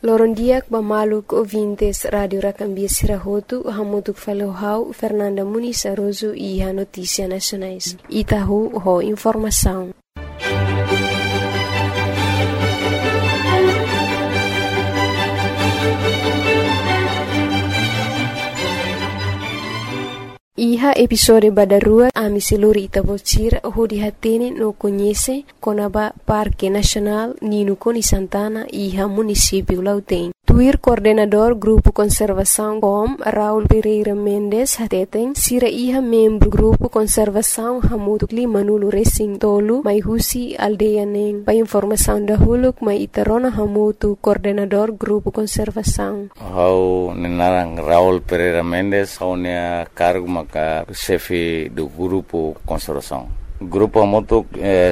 Lorondiak bamaluk ouvintes Radio Racambia Sirahotu, hamutuk falohau Fernanda Muniz Aroso e a Notícia Nacionais. Itahu ho informação. Iha episode badarua ami seluri Itabocira ho dihatene no conhece konaba Parque Nacional Nino Coni Santana iha município Lautém. Tuir coordenador Grupo Conservação com Raul Pereira Mendes hateten sira iha membro Grupo Conservação Hamutuk Limanulo Racing Tolu mai husi aldeia neng. Pa informação da huluk mai itarona hamutu coordenador Grupo Conservação. Hau nenarang Raul Pereira Mendes hau nea cargo maka chefe do Grupo Conservação. Grupo Hamutuk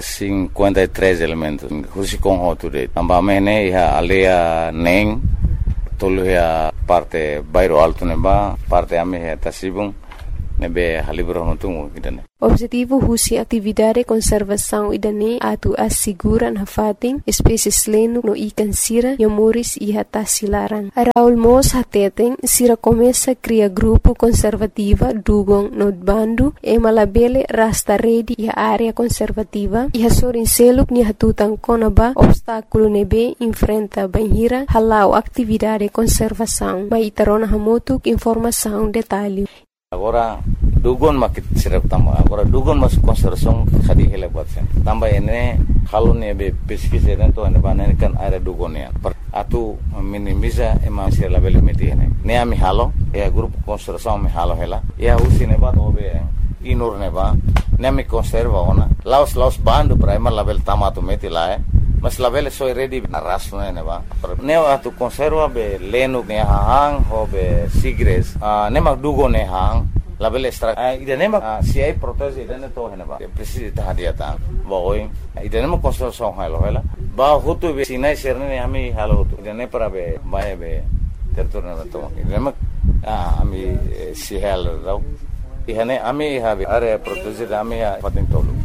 53 elementos. Husi com hoture. Ambamene iha aldeia neng. Tolu ya parte bairro alto neba, parte ame ya tasibung nebe halibro notungu idane. Objetivo husi atividade conservação idane atu assegura na fating espécies leno no ikan sira yamuris e hatasilaran. Raul Mos hateten sira começa cria grupo conservativa dugong no bandu e malabele rasta redi e área conservativa e hasorin seluk ni hatutan konaba obstáculo nebe enfrenta banhira halau atividade conservação. Mai tarona hamutuk informação detalhe. Agora dugon makit sirap tamba. Agora dugon mas conservação khadi hele buat sen. Tamba ene kalau nebe pesquisa dentro ane banen kan area dugonia. Atu minimiza ema sir label meti ene. Ne ami halo ya grupo conservação mi halo hela. Ya usi neba obe inur neba. Ne mi conserva ona. Laos bandu primer label tamato meti lae. Mas label soy ready na raso neba. Ne atu conserva be lenu ne hang ho be sigres. Ne mak dugo ne hang. Label extra idane ma si ai protese idane to heneba precisa tahadiata boy idane ma conservação halo hela ba hutu be sinai serne ami halo hutu idane para be bae be terturna to idane ma ami si halo rau ihane ami have area protese ami ha patin tolu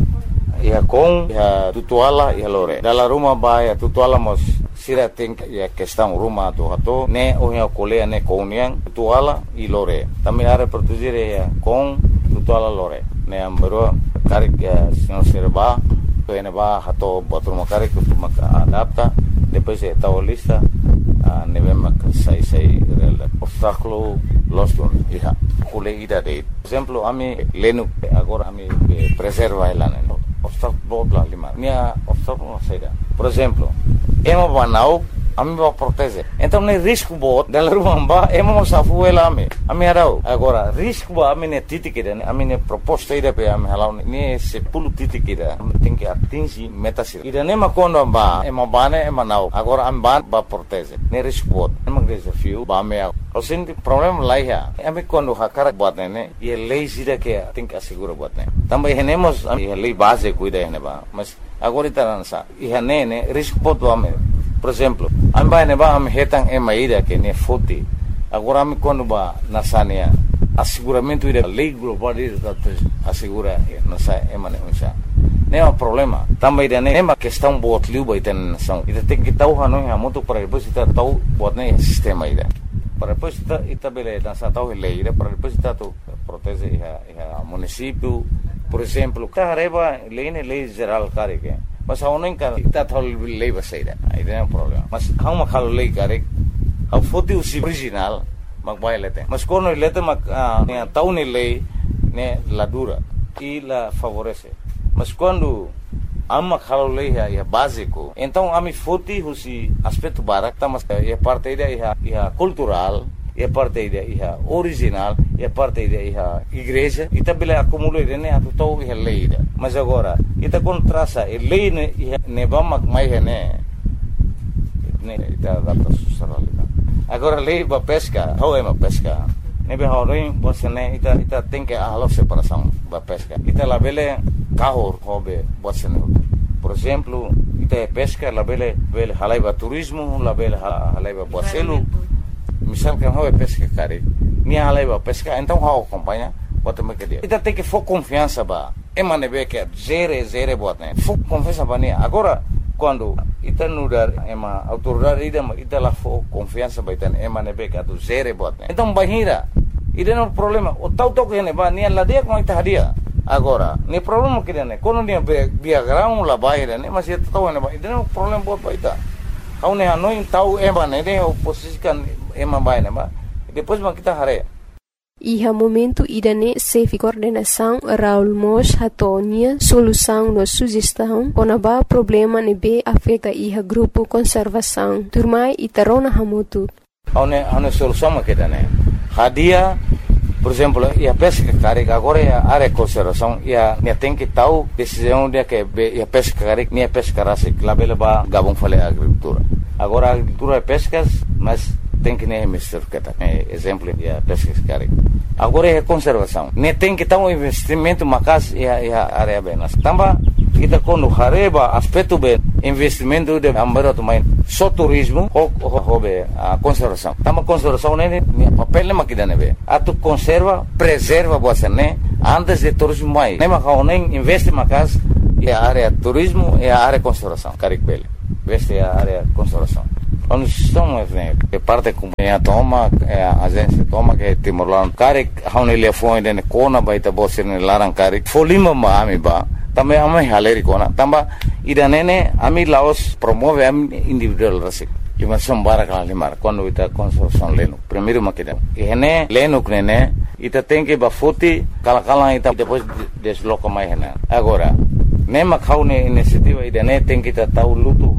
ia com ia tutuala ia lore dalla rumah ba ia tutuala mos sira think ya questão rumah tu hato ne ohia kolea ne koniang tutuala i lore também are produzir ya com tutuala lore ne ambero karik ya sirba to ene ba hato botruma karik tu maka adapta depois é tal lista ne vem sai obstáculo losto iha colega de exemplo ami lenu agora ami preserva elane obstáculo bla lima minha obstáculo saída por exemplo emo banau ami ba protege então nem risco bot dela rumba emo safu ela ami arau agora risco ba ami ne titikida ami ne proposta ida pe ami halau ni se pulu titikida tem que atingir metas ida nem makondo ba emo bane emo nau agora am ba protege ne risco bot emo desafio ba me o senti problema lá ya ami quando hakara bot ne e lei sida que tem que assegurar bot ne também renemos a lei base cuida ne ba mas agora itaransa e ne risco bot ame. Por exemplo, amba ne ba am hetang emaida que ne foti. Agora am quando ba nasania asseguramento ida lei global ida assegura nasa emane unsa. Ne é problema. Também ida ne ma questão bot liu ba iten são. Ida tem que tau hanu ha muito para depois ita tau bot ne sistema ida. Para depois ita bele nasa tau lei ida para depois ita tu protege a município. Por exemplo, carreba lei geral care que mas a não encara está tal lei vai sair aí não é problema mas há uma calo lei cara a foto original mas vai lete mas quando lete mas a tal lei né la dura e la favorece mas quando há uma calo lei é básico então a mi foto usi aspecto barak tá mas é parte da é cultural é parte da é original é parte da é igreja e também acumula né a total é lei mas agora ita contrasa e lei ne vamos mais né ita adapta socialidade agora lei ba pesca how é uma pesca ne be horin você né ita tem que a separação ba pesca ita la bele carro hobe você né por exemplo ita pesca la bele halai ba turismo la bele halai ba bocelo misal que hobe pesca cari ni halai ba pesca então how acompanha bota me que dia ita tem que for confiança ba emane be que zere bot né fuk confiança ba ni agora quando ita nudar ema autoridade ita lá for confiança baitan ema nebe ka tu zere bot. Então bahira ida no problema o tau tok ne ba nia ladia com ita hadia agora ni problema que ne quando nia via grau la bahira ne mas ita tau ne ba ida no problema bot baita kau ne hanoi tau ema ne oposisikan ema bai ne ba depois ma kita hare. Iha momento idane sefi coordenação Raul Mos hatonia solução no sugestão konaba problema nebe afeta iha grupo conservação turmai itarona hamutu. Ane solução makidane hadia por exemplo ia pesca carik agora ia área conservação ia tem que tal decisão dia que ia pesca carik nia pesca rasik labela ba gabung fale agricultura agora agricultura pescas mas tem que nem mister kata exemplo ya pesca carik agora é conservação ne tem que tal um investimento macas ia área benas tamba kita quando hareba aspecto be investimento de ambaro main só turismo hobe a conservação tamba conservação ne papel makidane be atu conserva preserva você né antes de turismo mai ne makau nem investe macas ia área turismo e a área conservação carik bele veste a área conservação. Onde estão que parte companhia toma a agência toma que Timor-Leste carik haune telefone de kona baita bosse ne larang carik folima ma ami ba também ami haleri kona tamba idanene ami Laos promove ami individual rasik lima sombara kala limar quando ita conservação leno primeiro makida ene leno knene ita tem que bafuti kala ita depois desloca mais hena agora nema kaune iniciativa idane tem que ta tau lutu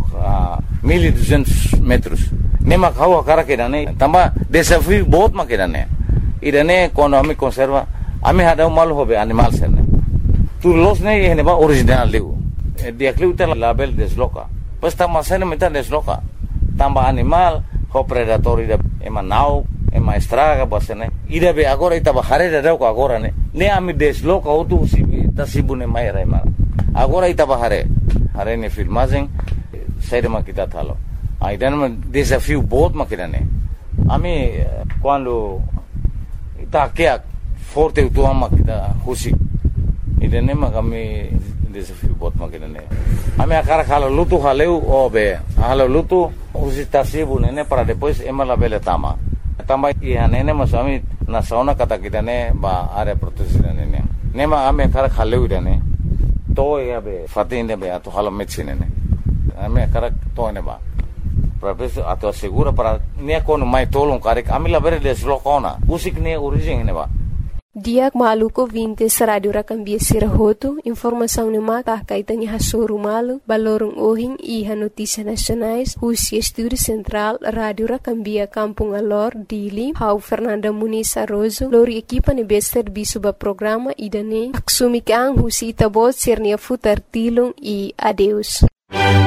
1200 metros nema kau akara kedane tamba desafio बहुत makedane idane quando ami conserva ami hada mal hobe animal serne tu los ne hene ba original liu dia kliuta label desloca pas tamba sene meta desloca tamba animal ho predator ida ema nau ema estraga basene ida be agora ita bahare da ko agora ne ami desloca otu tasibune mai raima agora ita bahare hare ne filmagem saída makita thalo aidan desafio बहुत makidane ami quando ita kia forte tu makita husi idane makami desafio बहुत makidane ami akara khala lutu haleu obe halo lutu husi tasibu ne para depois emala bele tama ihanene masami na sauna kata kitane ba are protection ne nema ami akara khaleu idane to ya be fatinde be ato halo medicine ne ami akara to ne ba professor ato segura para ne kono mai tolong karik ami la bere deslocona usik ne origem ne ba Diak maluko 20 Radio Rakambia Sirahoto, informação ne mata kaitanya hasuru malu, balorong ohing iha notícia nacionais, Husi Estúdio Central, Radio Rakambia Kampung Alor, Dili, Hau Fernanda Muniz Arrozo, lori equipa ne bester bisuba programa idane, aksumik ang Husi itabot sirnia futar tilong e adeus.